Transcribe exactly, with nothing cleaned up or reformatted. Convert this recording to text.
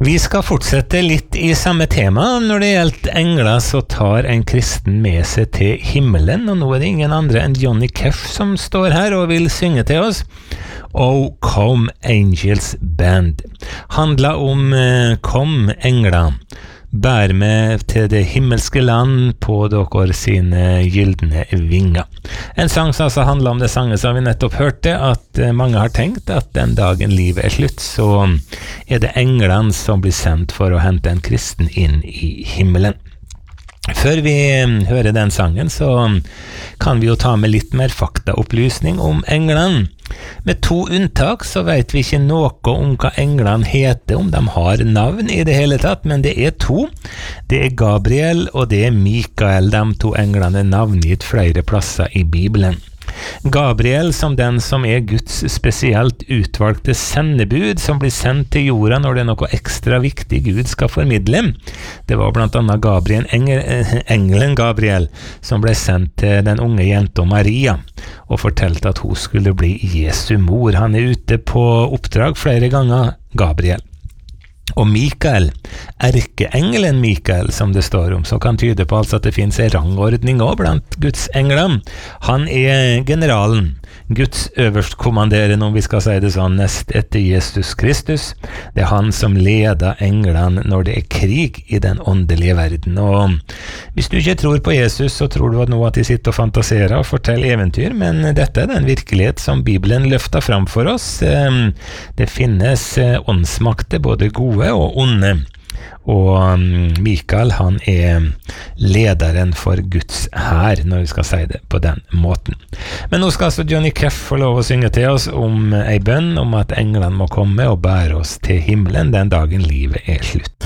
Vi skal fortsette litt i samme tema. Når det gjelder engler, så tar en kristen med seg til himmelen, og nå er det ingen andre enn Johnny Cash som står her og vil synge til oss. Oh, Come Angels Band. Handler om eh, Kom engler, bær med til det himmelske land på dere sine gyldne vinger. En sang som altså handler om det sanget som vi nettopp hørte, at mange har tenkt at den dagen livet er slutt, så er det englene som blir sendt for å hente en kristen inn i himmelen. Før vi hører den sangen, så kan vi jo ta med litt mer faktaopplysning om englene. Med to unntak så vet vi ikke noe om hva englene heter, om de har navn i det hele tatt, men det er to. Det er Gabriel og det er Mikael, de to englene er navngitt flere plasser i Bibelen. Gabriel som den som er Guds spesielt utvalgte sendebud, som blir sendt til jorda når det er noe ekstra viktig Gud skal formidle. Det var blant annet Gabriel, engel, engelen Gabriel som ble sendt til den unge jenta Maria og fortalte at hun skulle bli Jesu mor. Han er ute på oppdrag flere ganger, Gabriel. Og Mikael, erkeengelen Mikael som det står om, som kan tyde på altså at det finnes en rangordning også blant Guds engler. Han er generalen, Guds øverstkommanderende, om vi skal si det sånn, nest etter Jesus Kristus. Det er han som leder englene når det er krig i den åndelige verden. Og hvis du ikke tror på Jesus, så tror du at nå at de sitter og fantaserer og forteller eventyr, men dette er den virkelighet som Bibelen løfter fram for oss. Det finnes åndsmakter, både gode og onde. Og Mikael, han er lederen for Guds hær, når vi skal si det på den måten. Men nå skal altså Johnny Cash få lov å synge til oss om ei bønn om at englene må komme og bære oss til himmelen den dagen livet er slutt.